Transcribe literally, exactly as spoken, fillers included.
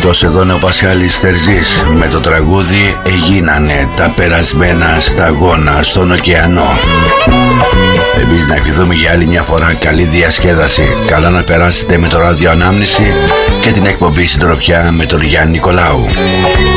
Αυτός εδώ είναι ο Πασχάλης Τερζής με το τραγούδι «Εγίνανε τα περασμένα σταγόνα στον ωκεανό». Εμείς να ευχηθούμε για άλλη μια φορά καλή διασκέδαση. Καλά να περάσετε με το ράδιο Ανάμνηση και την εκπομπή Συντροφιά με τον Γιάννη Νικολάου.